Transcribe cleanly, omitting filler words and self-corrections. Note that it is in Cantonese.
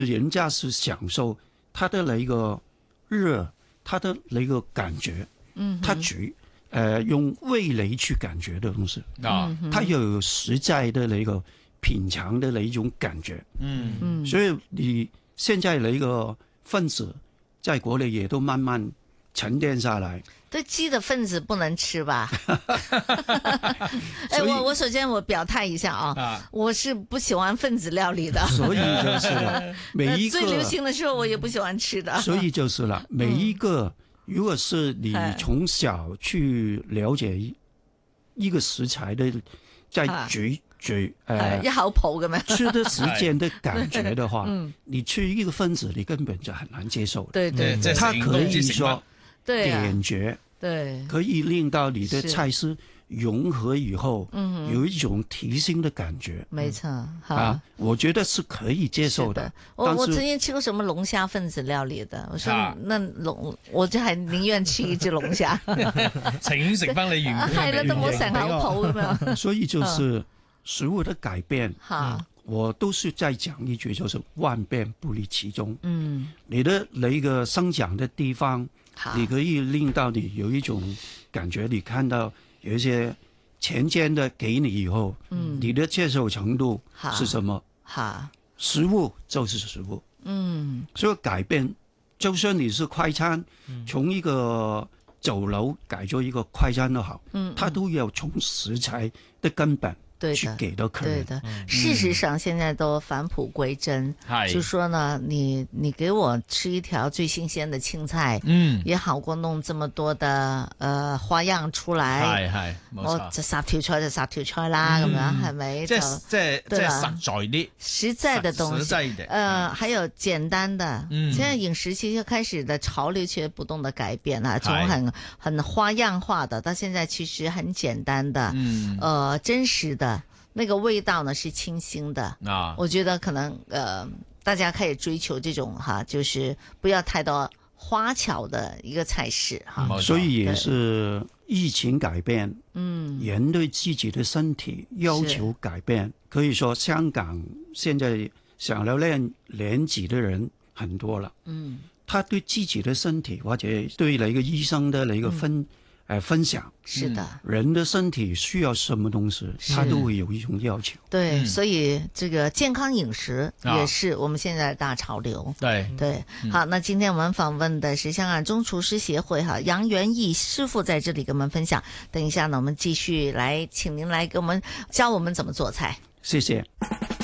人家是享受他的那个热，他的那个感觉，他用味蕾去感觉的东西啊，他有实在的那个品尝的那一种感觉，所以你现在那个分子在国内也都慢慢沉淀下来。 对，鸡的分子不能吃吧？我首先我表态一下啊，我是不喜欢分子料理的。 所以就是了，每一个最流行的时候我也不喜欢吃的。 所以就是了，每一个如果是你从小去了解一个食材的，在一口泡嘅咩？ 吃的时间的感觉的话，你吃一个分子，你根本就很难接受的。 对， 它可以说点缀， 对， 可以令到你的菜式融合以后，有一种提升的感觉。 没错， 啊，我觉得是可以接受的。 我曾经吃过什么龍蝦分子料理的，我說那我就係寧願吃一隻龍蝦， 情願食翻你原本係啦，都冇成口泡咁樣。 所以就是食物的改變，我都是在講一句，就是萬變不離其宗。你的那個生長的地方，你可以令到你有一種感覺，你看到有一些前瞻的給你以後，你的接受程度是什麼？食物就是食物。所以改變，就算你是快餐，從一個酒樓改做一個快餐都好，它都要從食材的根本去給到客人。 對的，事實上現在都返璞歸真，就說呢，你給我吃一條最新鮮的青菜，也好過弄這麼多的花樣出來。係，我就十條菜就十條菜啦，咁樣係咪？即係實在啲，實在的東西。實在的。還有簡單的，現在飲食其實開始的潮流其實不斷的改變啦，從很花樣化的，到現在其實很簡單的，真實的。那個味道呢是清新的我覺得可能大家可以追求這種就是不要太多花巧的一個菜式所以也是疫情改變，人對自己的身體要求改變。可以說香港現在上了年紀的人很多了，他對自己的身體或者對那個醫生的那個分享， 是的， 人的身體需要什麼東西，他都會有一種要求。 對，所以這個健康飲食也是我們現在的大潮流。對，好，那今天我們訪問的是香港中廚師協會楊元義師傅在這裡跟我們分享。等一下呢，我們繼續來請您來給我們教我們怎麼做菜。 謝謝。